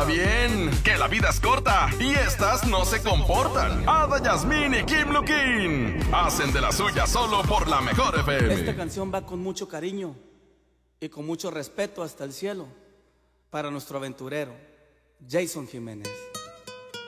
Está bien, que la vida es corta y estas no se comportan. Ada Yasmín y Kim Luquín hacen de la suya solo por la mejor FM. Esta canción va con mucho cariño y con mucho respeto hasta el cielo para nuestro aventurero, Jason Jiménez.